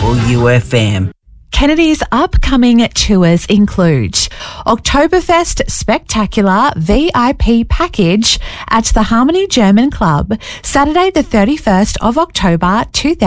UFM. Kennedy's upcoming tours include Oktoberfest Spectacular VIP package at the Harmony German Club, Saturday the 31st of October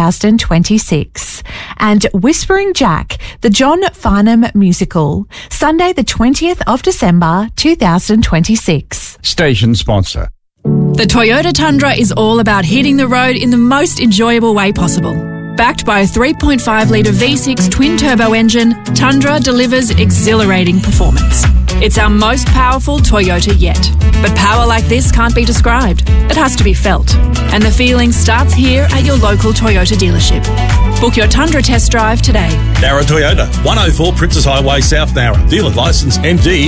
2026, and Whispering Jack, the John Farnham musical, Sunday the 20th of December 2026. Station sponsor. The Toyota Tundra is all about hitting the road in the most enjoyable way possible. Backed by a 3.5-litre V6 twin-turbo engine, Tundra delivers exhilarating performance. It's our most powerful Toyota yet. But power like this can't be described. It has to be felt. And the feeling starts here at your local Toyota dealership. Book your Tundra test drive today. Nara Toyota, 104 Princess Highway, South Nara. Dealer licence MD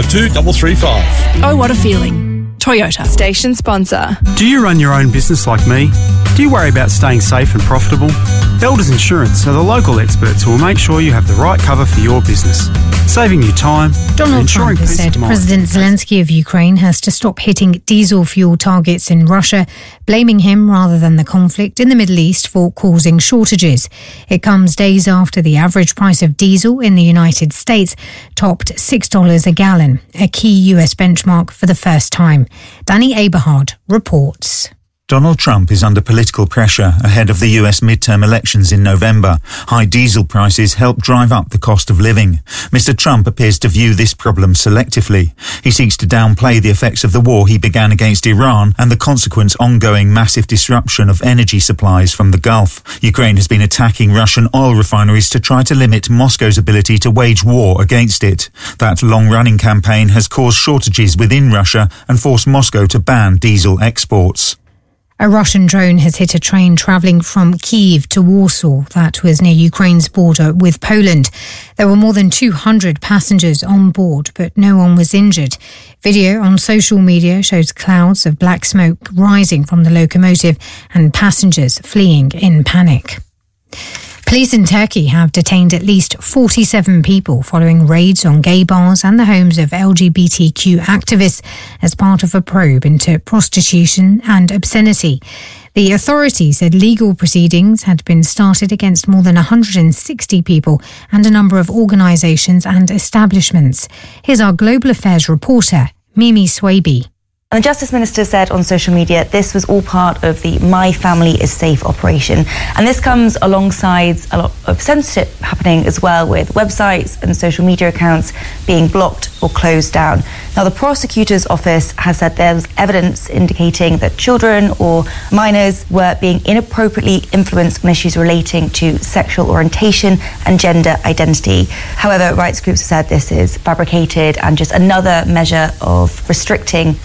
052335. Oh, what a feeling. Toyota. Station sponsor. Do you run your own business like me? Do you worry about staying safe and profitable? Elders Insurance are the local experts who will make sure you have the right cover for your business, saving you time. Donald Trump has said President Zelensky of Ukraine has to stop hitting diesel fuel targets in Russia, blaming him rather than the conflict in the Middle East for causing shortages. It comes days after the average price of diesel in the United States topped $6 a gallon, a key US benchmark for the first time. Danny Aberhard reports. Donald Trump is under political pressure ahead of the US midterm elections in November. High diesel prices help drive up the cost of living. Mr. Trump appears to view this problem selectively. He seeks to downplay the effects of the war he began against Iran and the consequent ongoing massive disruption of energy supplies from the Gulf. Ukraine has been attacking Russian oil refineries to try to limit Moscow's ability to wage war against it. That long-running campaign has caused shortages within Russia and forced Moscow to ban diesel exports. A Russian drone has hit a train travelling from Kyiv to Warsaw that was near Ukraine's border with Poland. There were more than 200 passengers on board, but no one was injured. Video on social media shows clouds of black smoke rising from the locomotive and passengers fleeing in panic. Police in Turkey have detained at least 47 people following raids on gay bars and the homes of LGBTQ activists as part of a probe into prostitution and obscenity. The authorities said legal proceedings had been started against more than 160 people and a number of organisations and establishments. Here's our Global Affairs reporter, Mimi Swaby. And the Justice Minister said on social media this was all part of the My Family is Safe operation. And this comes alongside a lot of censorship happening as well, with websites and social media accounts being blocked or closed down. Now, the prosecutor's office has said there was evidence indicating that children or minors were being inappropriately influenced on issues relating to sexual orientation and gender identity. However, rights groups have said this is fabricated and just another measure of restricting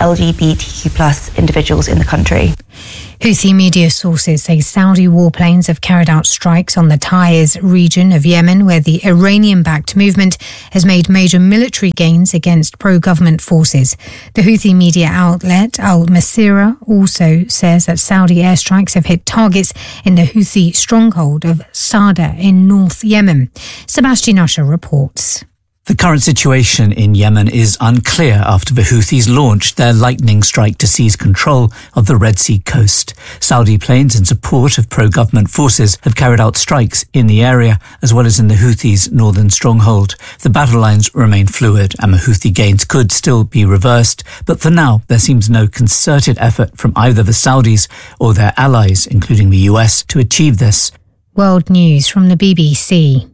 LGBTQ+ individuals in the country. Houthi media sources say Saudi warplanes have carried out strikes on the Taiz region of Yemen, where the Iranian-backed movement has made major military gains against pro-government forces. The Houthi media outlet Al Masirah also says that Saudi airstrikes have hit targets in the Houthi stronghold of Sada in North Yemen. Sebastian Usher reports. The current situation in Yemen is unclear after the Houthis launched their lightning strike to seize control of the Red Sea coast. Saudi planes in support of pro-government forces have carried out strikes in the area as well as in the Houthis' northern stronghold. The battle lines remain fluid and the Houthi gains could still be reversed, but for now there seems no concerted effort from either the Saudis or their allies, including the US, to achieve this. World News from the BBC.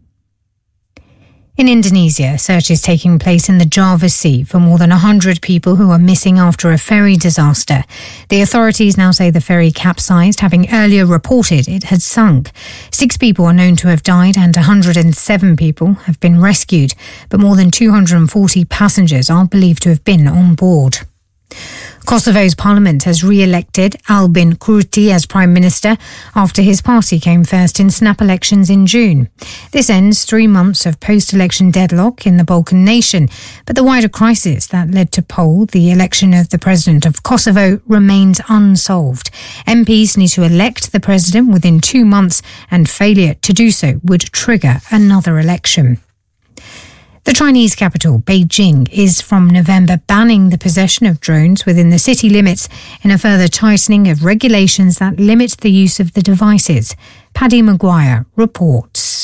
In Indonesia, a search is taking place in the Java Sea for more than 100 people who are missing after a ferry disaster. The authorities now say the ferry capsized, having earlier reported it had sunk. 6 people are known to have died and 107 people have been rescued, but more than 240 passengers are believed to have been on board. Kosovo's parliament has re-elected Albin Kurti as Prime Minister after his party came first in snap elections in June. This ends 3 months of post-election deadlock in the Balkan nation, but the wider crisis that led to the election of the President of Kosovo remains unsolved. MPs need to elect the President within 2 months, and failure to do so would trigger another election. The Chinese capital, Beijing, is from November banning the possession of drones within the city limits in a further tightening of regulations that limit the use of the devices. Paddy Maguire reports.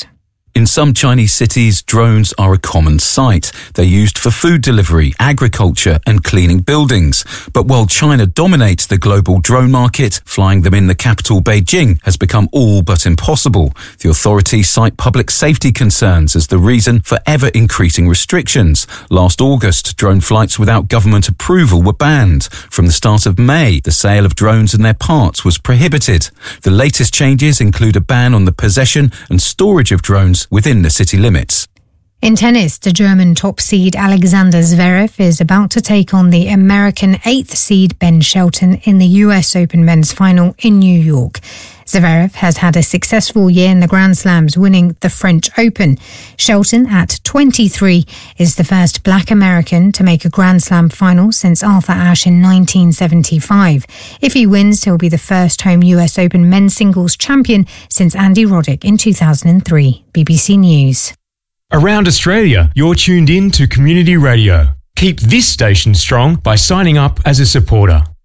In some Chinese cities, drones are a common sight. They're used for food delivery, agriculture and cleaning buildings. But while China dominates the global drone market, flying them in the capital Beijing has become all but impossible. The authorities cite public safety concerns as the reason for ever-increasing restrictions. Last August, drone flights without government approval were banned. From the start of May, the sale of drones and their parts was prohibited. The latest changes include a ban on the possession and storage of drones within the city limits. In tennis, the German top seed Alexander Zverev is about to take on the American 8th seed Ben Shelton in the US Open men's final in New York. Zverev has had a successful year in the Grand Slams, winning the French Open. Shelton, at 23, is the first black American to make a Grand Slam final since Arthur Ashe in 1975. If he wins, he'll be the first home US Open men's singles champion since Andy Roddick in 2003. BBC News. Around Australia, you're tuned in to Community Radio. Keep this station strong by signing up as a supporter.